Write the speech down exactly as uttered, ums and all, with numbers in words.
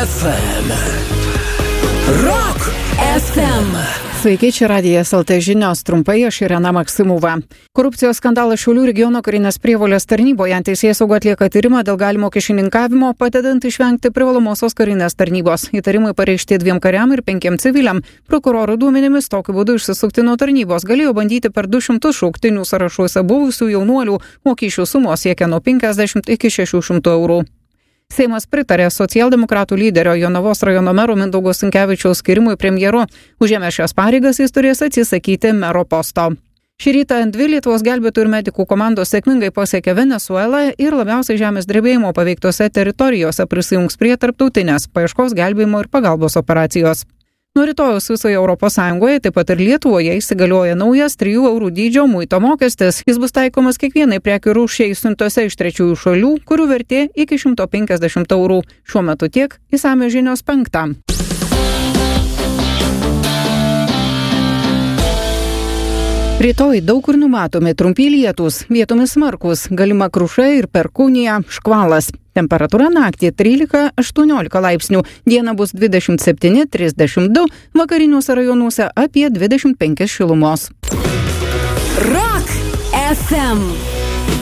ef em. Rock ef em. Sveiki, čia Radijas el tė žinios, trumpai aš Irena Maksimova. Korupcijos skandalas Šiaulių regiono karinės prievolės tarnyboje. Teisėsauga atlieka tyrimą dėl galimo kyšininkavimo, padedant išvengti privalomosios karinės tarnybos. Įtarimai pareikšti dviem kariam ir penkiem civiliam. Prokurorų duomenimis tokiu būdu išsisukti nuo tarnybos galėjo bandyti per du šimtus šauktinių sąrašuose buvusių jaunuolių, o kyšių sumos siekia nuo penkiasdešimt iki šešių šimtų eurų. Seimas pritarė socialdemokratų lyderio Jonavos rajono mero Mindaugo Sinkevičiaus skyrimui premjeru. Užėmęs šias pareigas jis turės atsisakyti mero posto. Šį rytą dvi Lietuvos gelbėtojų ir medikų komandos sėkmingai pasiekė Venesuelą ir labiausiai žemės drebėjimo paveiktose teritorijose prisijungs prie tarptautinės paieškos, gelbėjimo ir pagalbos operacijos. Nuo rytojaus visoje Europos Sąjungoje, taip pat ir Lietuvoje įsigalioja naujas trijų eurų dydžio muito mokestis. Jis bus taikomas kiekvienai prekių rūšiai siuntose iš trečiųjų šalių, kurių vertė iki šimto penkiasdešimt eurų. Šiuo metu tiek, išsamios žinios penktą. Rytoj daug kur numatomi trumpi lietūs, vietomis smarkūs, galima kruša ir perkūnija, škvalas. Temperatūra naktį trylika aštuoniolika laipsnių, diena bus dvidešimt septyni trisdešimt du, vakariniuose rajonuose apie dvidešimt penki šilumos. Rock ef em.